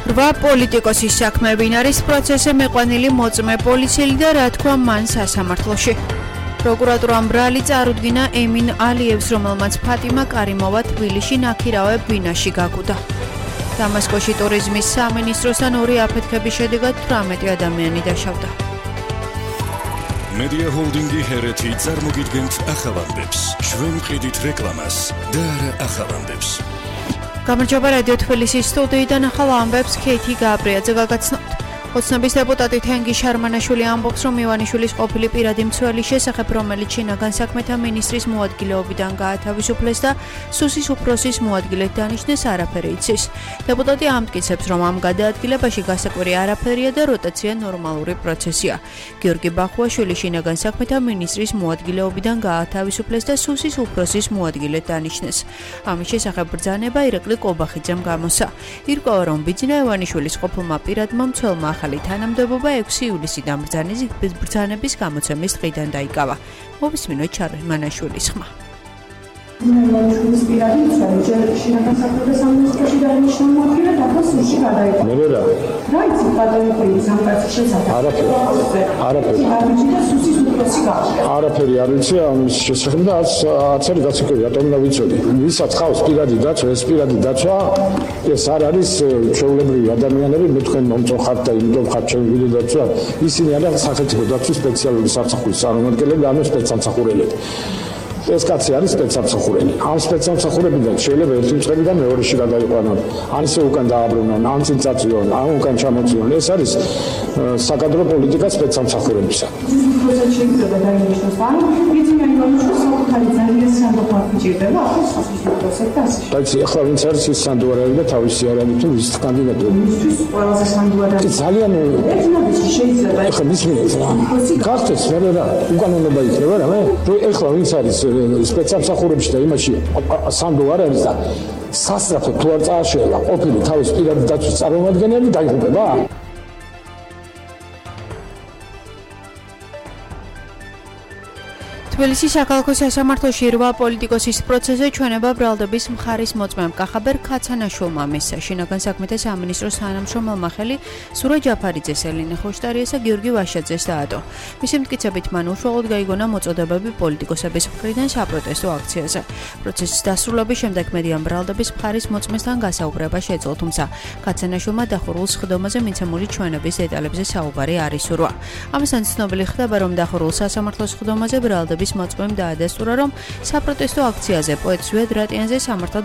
რვა პოლიტიკოსის საქმე ბინარის პროცესზე მეყვანილი მოწმე პოლიციელი და რა თქვა მან სასამართლოში. პროკურატურამ ბრალი წარუდგინა ემინ ალიევს, რომელმაც ფატიმა კარიმოვა თბილისში ნაქირავე ბინაში გაგუდა. დამასკოში ტურიზმის სამინისტროსთან ორი აფეთქების შედეგად 18 ადამიანი დაშავდა. Media Holdingi ჰერეთი წარმოგიდგენთ ახალამდებს. ჩვენ ვყიდით რეკლამას და არა ახალამდებს. გამარჯობა რადიო თბილისის სტუდიიდან ახალ ამბებს ქეითი გააბრიაძე გაგაცნობთ. ოცნების დეპუტატი თენგი შარმანაშვილი ამბობს, რომ ივანიშვილის ყოფილი პირადი მცველის შესახებ, რომელიც შინაგან საქმეთა მინისტრის მოადგილეობიდან გაათავისუფლეს და სუსის უფროსის მოადგილედ დანიშნეს, არაფერი იცის. დეპუტატი ამტკიცებს, რომ ამ გადაადგილებაში გასაკვირი არაფერია და როტაცია ნორმალური პროცესია. გიორგი ბახუაშვილი შინაგან საქმეთა მინისტრის მოადგილეობიდან გაათავისუფლეს და სუსის უფროსის მოადგილედ დანიშნეს. ამის შესახებ ბრძანება ირაკლი კობახიძემ გამოსცა. ირკვევა, რომ ბიძინა ივანიშვილის ყოფილმა პირადმა მცველმა ახალი თანამდებობა 6 ივლისიდან ბრძანების გამოცემის დღიდან დაიკავა. მოვისმინოთ შარმანაშვილის ხმა. ივანიშვილის პირადი მცველი ჯერ შინაგან საქმეთა სამინისტროში დაინიშნა მოადგილედ, ახლა სუსში გადაიყვანა. რა იცით ბატონო პრინც ამ კაცის შესახებ? არაფერი. და სუსის უფროსი გააჩნია. არაფერი არ ვიცი ამის შესახებ და არც არის გასაკვირი, რატომ უნდა ვიცოდი. ვისაც ხავს პირადი დაცვა, ეს პირადი დაცვა ეს არ არის ჩვეულებრივი ადამიანები, მე თქვენ მომწოხართ და იმიტომ ხართ ჩვენი დაცვა. ისინი არიან სახელმწიფო დაცვის სპეციალური სამსახურის წარმომადგენლები, ანუ სპეცსამსახურელები. ეს კაცი არის სპეცსამსახურელი. ამ სპეცსამსახურებიდან შეიძლება ერთი მწყებიდან მეორეში გადაიყვანონ, ან ისე უკან დააბრუნონ, ან წინ წაწვიონ, ან უკან ჩამოწვიონ. ეს არის საკადრო პოლიტიკა სპეცსამსახურებისა. უბრალოდ შეიძლება დაინიშნოს, ანუ ბიძინა ივანიშვილის საკუთარი ძალიან სანდოყარ გიჭირდება, ახლა სუსის უფროსად და ასე. დაიცი, ახლა ვინც არის ის სანდუარელი და თავისი არამე თუ ვის კანდიდატი. მისთვის ყველაზე სანდუარელი. ძალიან ერთმანეთში შეიძლება ახლა მისმინეთ რა. გახდეს მე რა უკანონობა იქნება რა მე. ახლა ვინც არის სპეცსამსახურებში და იმაში სანდო არ არის და სასწრაფოდ თუ არ წააშელა ყოფილი თავის პირადი დაცვის წარმომადგენელი დაიღუპება. თბილისის საქალაქო სასამართლოში 8 პოლიტიკოსის პროცესზე ჩვენება ბრალდების მხარის მოწმემ კახაბერ ქაცანაშვილმა მისცა. შინაგან საქმეთა სამინისტროს თანამშრომელმა ხელი სურა ჯაფარიძეს, ელინე ხოშტარიეს და გიორგი ვაშაძეს დაადო. მისი მტკიცებით მან უშუალოდ გაიგონა მოწოდებები პოლიტიკოსების მხრიდან საპროტესტო აქციაზე. პროცესის დასრულების შემდეგ მედიამ ბრალდების მხარის მოწმესთან გასაუბრება შეძლო, თუმცა ქაცანაშვილმა დახურულ სხდომაზე მიცემული ჩვენების დეტალებზე საუბარი არ ისურვა. ამასთან ცნობილი ხდება, რომ დახურულ სასამართლოს სხდომაზე ბრალდების მოწმემ დაადასტურა, რომ საპროტესტო აქციაზე პოეტ ზვიად რატიანზე სამართალ